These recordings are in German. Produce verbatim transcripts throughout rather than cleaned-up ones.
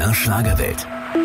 der Schlagerwelt.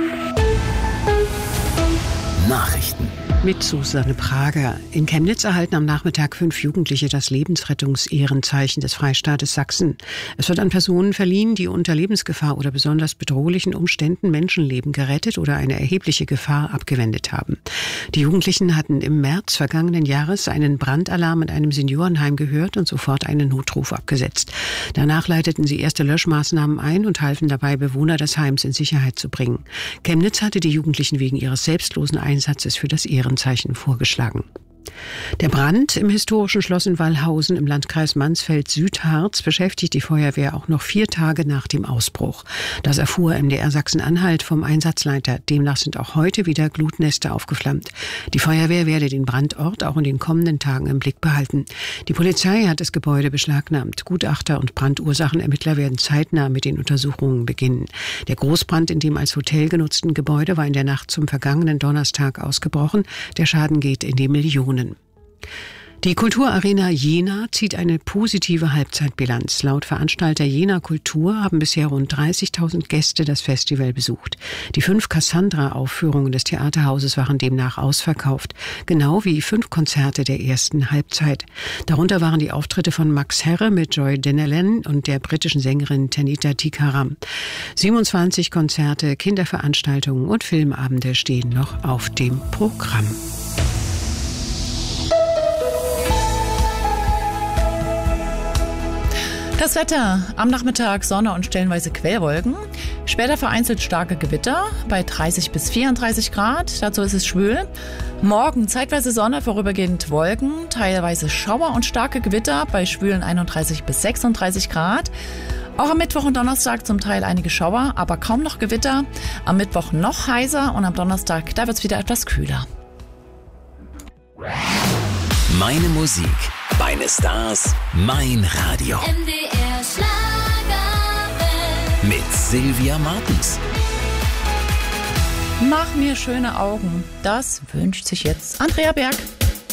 Nachrichten. Mit Susanne Prager. In Chemnitz erhalten am Nachmittag fünf Jugendliche das Lebensrettungsehrenzeichen des Freistaates Sachsen. Es wird an Personen verliehen, die unter Lebensgefahr oder besonders bedrohlichen Umständen Menschenleben gerettet oder eine erhebliche Gefahr abgewendet haben. Die Jugendlichen hatten im März vergangenen Jahres einen Brandalarm in einem Seniorenheim gehört und sofort einen Notruf abgesetzt. Danach leiteten sie erste Löschmaßnahmen ein und halfen dabei, Bewohner des Heims in Sicherheit zu bringen. Chemnitz hatte die Jugendlichen wegen ihres selbstlosen Einsatzes für das Ehrenzeichen vorgeschlagen. Der Brand im historischen Schloss in Wallhausen im Landkreis Mansfeld-Südharz beschäftigt die Feuerwehr auch noch vier Tage nach dem Ausbruch. Das erfuhr M D R Sachsen-Anhalt vom Einsatzleiter. Demnach sind auch heute wieder Glutnester aufgeflammt. Die Feuerwehr werde den Brandort auch in den kommenden Tagen im Blick behalten. Die Polizei hat das Gebäude beschlagnahmt. Gutachter und Brandursachenermittler werden zeitnah mit den Untersuchungen beginnen. Der Großbrand in dem als Hotel genutzten Gebäude war in der Nacht zum vergangenen Donnerstag ausgebrochen. Der Schaden geht in die Millionen. Die Kulturarena Jena zieht eine positive Halbzeitbilanz. Laut Veranstalter Jena Kultur haben bisher rund dreißigtausend Gäste das Festival besucht. Die fünf Cassandra-Aufführungen des Theaterhauses waren demnach ausverkauft, genau wie fünf Konzerte der ersten Halbzeit. Darunter waren die Auftritte von Max Herre mit Joy Denellen und der britischen Sängerin Tanita Tikaram. siebenundzwanzig Konzerte, Kinderveranstaltungen und Filmabende stehen noch auf dem Programm. Das Wetter. Am Nachmittag Sonne und stellenweise Quellwolken. Später vereinzelt starke Gewitter bei dreißig bis vierunddreißig Grad. Dazu ist es schwül. Morgen zeitweise Sonne, vorübergehend Wolken. Teilweise Schauer und starke Gewitter bei schwülen einunddreißig bis sechsunddreißig Grad. Auch am Mittwoch und Donnerstag zum Teil einige Schauer, aber kaum noch Gewitter. Am Mittwoch noch heißer und am Donnerstag, da wird es wieder etwas kühler. Meine Musik, meine Stars, mein Radio. M D R Schlagerwelt. Mit Sylvia Martens. Mach mir schöne Augen. Das wünscht sich jetzt Andrea Berg.